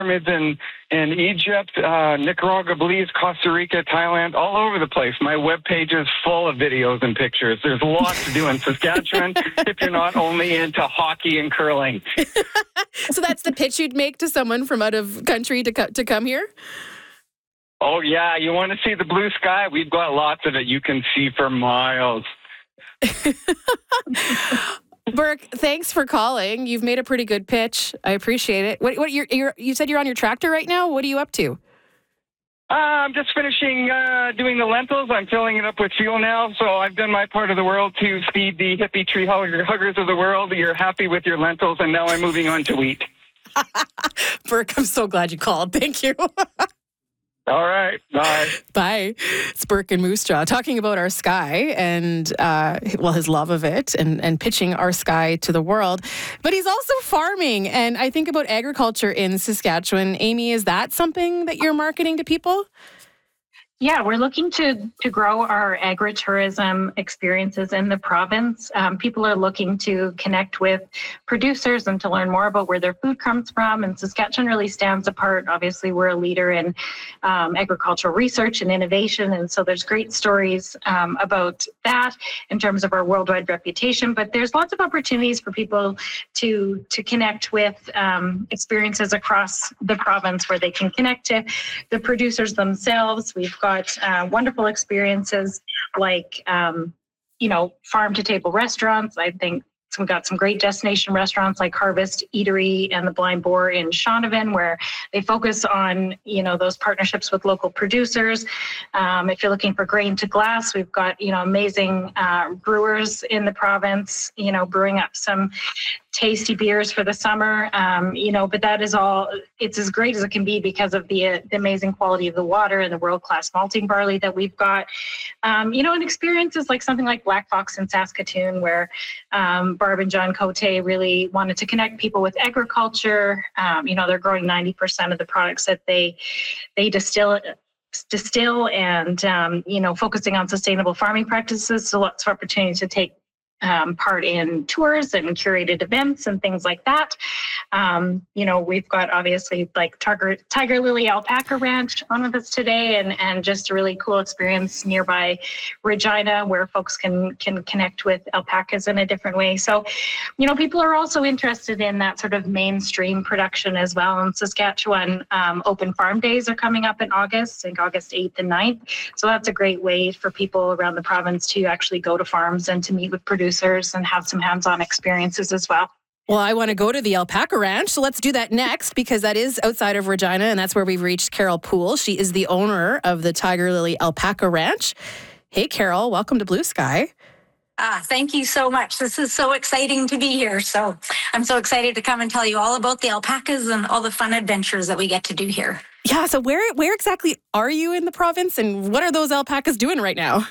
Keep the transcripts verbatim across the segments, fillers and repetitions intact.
pyramids in, in Egypt, uh, Nicaragua, Belize, Costa Rica, Thailand, all over the place. My webpage is full of videos and pictures. There's lots to do in Saskatchewan if you're not only into hockey and curling. So that's the pitch you'd make to someone from out of country to, co- to come here? Oh, yeah. You want to see the blue sky? We've got lots of it. You can see for miles. Burke, thanks for calling. You've made a pretty good pitch. I appreciate it. What, what you're, you're, you said you're on your tractor right now? What are you up to? Uh, I'm just finishing uh, doing the lentils. I'm filling it up with fuel now. So I've done my part of the world to feed the hippie tree hugger, huggers of the world. You're happy with your lentils, and now I'm moving on to wheat. Burke, I'm so glad you called. Thank you. All right. Bye. Bye. It's Burke and Moose Jaw talking about our sky and, uh, well, his love of it and, and pitching our sky to the world. But he's also farming. And I think about agriculture in Saskatchewan. Amy, is that something that you're marketing to people? Yeah, we're looking to to grow our agritourism experiences in the province. Um, people are looking to connect with producers and to learn more about where their food comes from. And Saskatchewan really stands apart. Obviously, we're a leader in um, agricultural research and innovation. And so there's great stories um, about that in terms of our worldwide reputation. But there's lots of opportunities for people to, to connect with um, experiences across the province where they can connect to the producers themselves. We've got Uh, wonderful experiences like, um, you know, farm to table restaurants. I think we've got some great destination restaurants like Harvest Eatery and the Blind Boar in Shaunavon, where they focus on, you know, those partnerships with local producers. Um, if you're looking for grain to glass, we've got, you know, amazing uh, brewers in the province, you know, brewing up some tasty beers for the summer, um, you know, but that is all, it's as great as it can be because of the, uh, the amazing quality of the water and the world-class malting barley that we've got. Um, you know, and experiences like something like Black Fox in Saskatoon, where um, Barb and John Cote really wanted to connect people with agriculture. Um, you know, they're growing ninety percent of the products that they, they distill distill and, um, you know, focusing on sustainable farming practices. So lots of opportunities to take Um, part in tours and curated events and things like that. Um, you know, we've got obviously like Tiger, Tiger Lily Alpaca Ranch on with us today, and, and just a really cool experience nearby Regina where folks can can connect with alpacas in a different way. So, you know, people are also interested in that sort of mainstream production as well. In Saskatchewan, um, Open Farm Days are coming up in August, I think August eighth and ninth. So that's a great way for people around the province to actually go to farms and to meet with producers and have some hands-on experiences as well. Well, I want to go to the Alpaca Ranch, so let's do that next because that is outside of Regina, and that's where we've reached Carol Poole. She is the owner of the Tiger Lily Alpaca Ranch. Hey, Carol, welcome to Blue Sky. Ah, thank you so much. This is so exciting to be here. So I'm so excited to come and tell you all about the alpacas and all the fun adventures that we get to do here. Yeah, so where where exactly are you in the province, and what are those alpacas doing right now?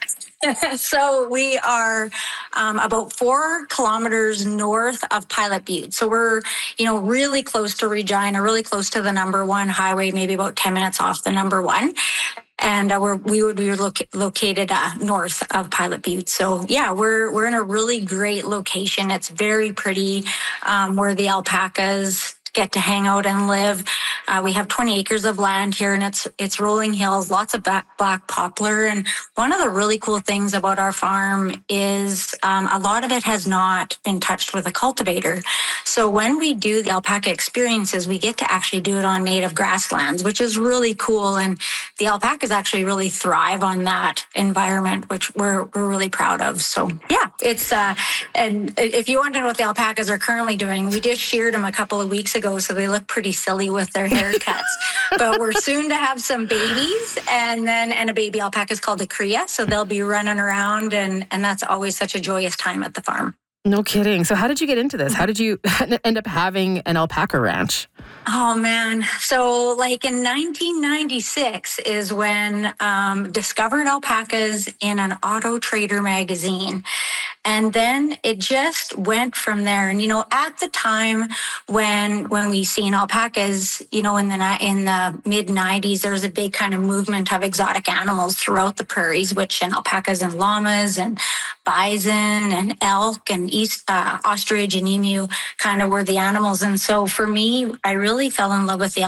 So we are um, about four kilometers north of Pilot Butte. So we're, you know, really close to Regina, really close to the number one highway, maybe about ten minutes off the number one. And uh, we're, we would be loca- located uh, north of Pilot Butte. So yeah, we're we're in a really great location. It's very pretty, um, where the alpacas get to hang out and live. Uh, we have twenty acres of land here, and it's it's rolling hills, lots of black, black poplar. And one of the really cool things about our farm is um, a lot of it has not been touched with a cultivator. So when we do the alpaca experiences, we get to actually do it on native grasslands, which is really cool. And the alpacas actually really thrive on that environment, which we're we're really proud of. So yeah, it's uh, and if you want to know what the alpacas are currently doing, we just sheared them a couple of weeks ago. So they look pretty silly with their haircuts, but we're soon to have some babies, and then and a baby alpaca is called a cria, so they'll be running around, and and that's always such a joyous time at the farm. No kidding. So how did you get into this? How did you end up having an alpaca ranch? Oh man. So like in nineteen ninety-six is when um, discovered alpacas in an Auto Trader magazine. And then it just went from there. And, you know, at the time when when we seen alpacas, you know, in the in the mid nineties, there was a big kind of movement of exotic animals throughout the prairies, which and alpacas and llamas and bison and elk and east uh, ostrich and emu kind of were the animals. And so for me, I really fell in love with the